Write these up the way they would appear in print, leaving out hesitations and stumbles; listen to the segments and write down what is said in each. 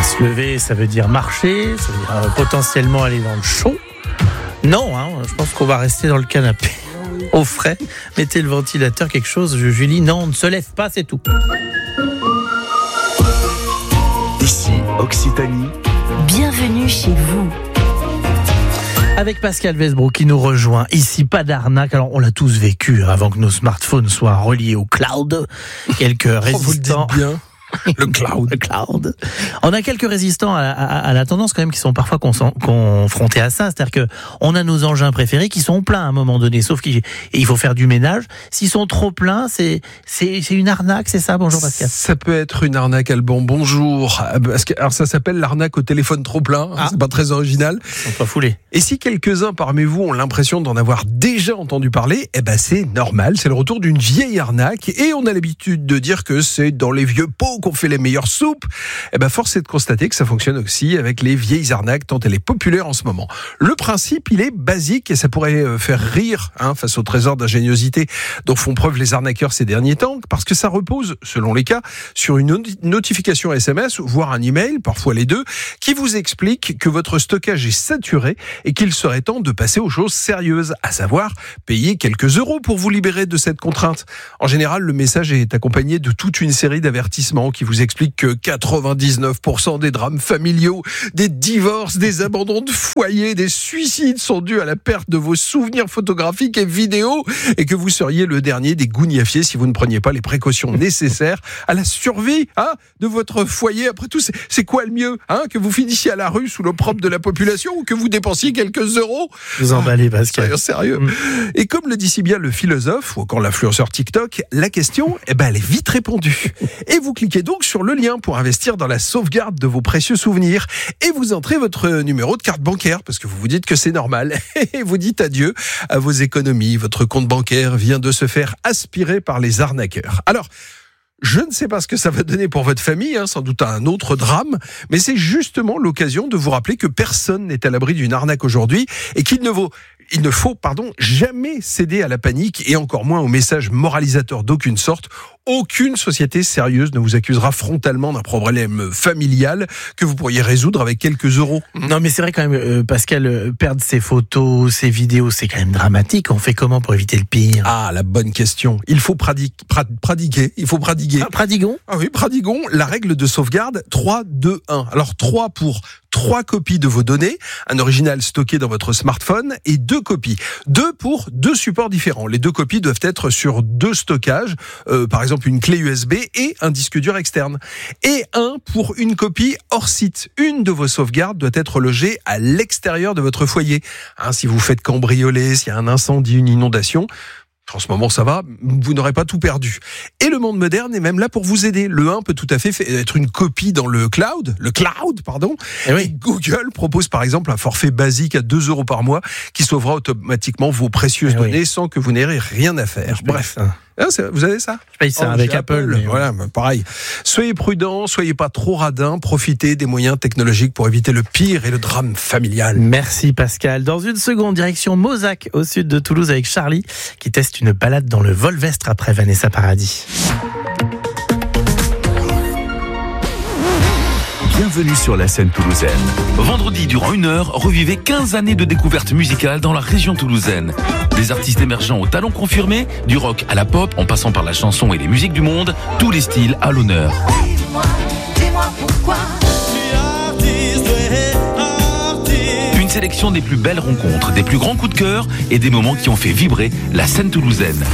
Se lever, ça veut dire marcher, ça veut dire potentiellement aller dans le chaud. Non, je pense qu'on va rester dans le canapé, au frais. Mettez le ventilateur, quelque chose. Julie, non, on ne se lève pas, c'est tout. Ici, Occitanie. Bienvenue chez vous. Avec Pascal Vesbro qui nous rejoint. Ici, pas d'arnaque. Alors, on l'a tous vécu avant que nos smartphones soient reliés au cloud. Quelques résistants. Vous le dites bien. Le cloud. On a quelques résistants à la tendance quand même qui sont parfois confrontés à ça. C'est-à-dire que on a nos engins préférés qui sont pleins à un moment donné, sauf qu'il faut faire du ménage. S'ils sont trop pleins, c'est une arnaque, c'est ça? Bonjour Pascal. Ça peut être une arnaque, Alban. Bonjour. Alors ça s'appelle l'arnaque au téléphone trop plein. C'est pas très original. On peut fouler. Et si quelques-uns parmi vous ont l'impression d'en avoir déjà entendu parler, c'est normal. C'est le retour d'une vieille arnaque et on a l'habitude de dire que c'est dans les vieux pots qu'on fait les meilleures soupes. Force est de constater que ça fonctionne aussi avec les vieilles arnaques tant elle est populaire en ce moment. Le principe, il est basique et ça pourrait faire rire face au trésor d'ingéniosité dont font preuve les arnaqueurs ces derniers temps, parce que ça repose, selon les cas, sur une notification SMS, voire un email, parfois les deux, qui vous explique que votre stockage est saturé et qu'il serait temps de passer aux choses sérieuses, à savoir payer quelques euros pour vous libérer de cette contrainte. En général, le message est accompagné de toute une série d'avertissements qui vous expliquent que 99% des drames familiaux, des divorces, des abandons de foyer, des suicides sont dus à la perte de vos souvenirs photographiques et vidéos et que vous seriez le dernier des gougnafiers si vous ne preniez pas les précautions nécessaires à la survie de votre foyer. Après tout, c'est quoi le mieux que vous finissiez à la rue sous l'opprobre de la population ou que vous dépensiez quelques euros? Vous emballez, Pascal. Sérieux. Et comme le dit si bien le philosophe ou encore l'influenceur TikTok, la question, elle est vite répondue. Et vous cliquez donc sur le lien pour investir dans la sauvegarde de vos précieux souvenirs et vous entrez votre numéro de carte bancaire parce que vous vous dites que c'est normal et vous dites adieu à vos économies. Votre compte bancaire vient de se faire aspirer par les arnaqueurs. Alors, je ne sais pas ce que ça va donner pour votre famille, sans doute un autre drame, mais c'est justement l'occasion de vous rappeler que personne n'est à l'abri d'une arnaque aujourd'hui et qu'il ne faut jamais céder à la panique et encore moins aux messages moralisateurs d'aucune sorte. Aucune société sérieuse ne vous accusera frontalement d'un problème familial que vous pourriez résoudre avec quelques euros. Non, mais c'est vrai quand même, Pascal, perdre ses photos, ses vidéos, c'est quand même dramatique. On fait comment pour éviter le pire? La bonne question. Il faut pradiguer. Il faut pradiguer. Pradiguons? Oui, pradiguons la règle de sauvegarde 3, 2, 1. Alors 3 pour 3 copies de vos données, un original stocké dans votre smartphone et 2 copies. 2 pour 2 supports différents. Les 2 copies doivent être sur 2 stockages, par exemple une clé USB et un disque dur externe. Et 1 pour une copie hors site. Une de vos sauvegardes doit être logée à l'extérieur de votre foyer. Si vous faites cambrioler, s'il y a un incendie, une inondation, en ce moment, ça va, vous n'aurez pas tout perdu. Et le monde moderne est même là pour vous aider. Le 1 peut tout à fait être une copie dans le cloud. Et Google propose par exemple un forfait basique à 2 euros par mois qui sauvera automatiquement vos précieuses données sans que vous n'ayez rien à faire. Bref. Vous avez ça? Je paye ça avec Apple. Voilà, pareil. Soyez prudents, soyez pas trop radins, profitez des moyens technologiques pour éviter le pire et le drame familial. Merci Pascal. Dans une seconde, direction Mozac, au sud de Toulouse, avec Charlie, qui teste une balade dans le Volvestre après Vanessa Paradis. Bienvenue sur la scène toulousaine. Vendredi, durant 1 heure, revivez 15 années de découverte musicale dans la région toulousaine. Des artistes émergents aux talents confirmés, du rock à la pop, en passant par la chanson et les musiques du monde, tous les styles à l'honneur. Dis-moi pourquoi. Une sélection des plus belles rencontres, des plus grands coups de cœur et des moments qui ont fait vibrer la scène toulousaine.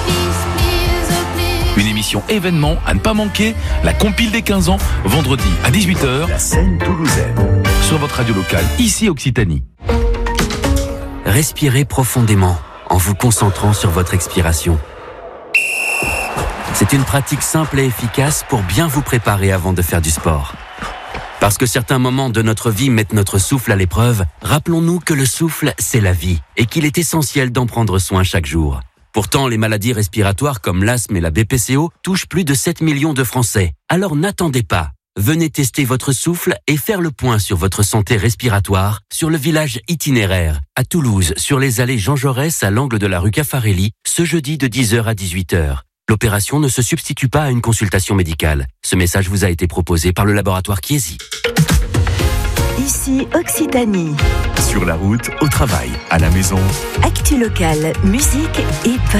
Une émission événement à ne pas manquer, la compile des 15 ans, vendredi à 18h. La scène toulousaine. Sur votre radio locale, ici Occitanie. Respirez profondément en vous concentrant sur votre expiration. C'est une pratique simple et efficace pour bien vous préparer avant de faire du sport. Parce que certains moments de notre vie mettent notre souffle à l'épreuve, rappelons-nous que le souffle, c'est la vie et qu'il est essentiel d'en prendre soin chaque jour. Pourtant, les maladies respiratoires comme l'asthme et la BPCO touchent plus de 7 millions de Français. Alors n'attendez pas. Venez tester votre souffle et faire le point sur votre santé respiratoire sur le village itinéraire à Toulouse, sur les allées Jean Jaurès à l'angle de la rue Caffarelli, ce jeudi de 10h à 18h. L'opération ne se substitue pas à une consultation médicale. Ce message vous a été proposé par le laboratoire Chiesi. Ici Occitanie. Sur la route, au travail, à la maison. Actu locale, musique et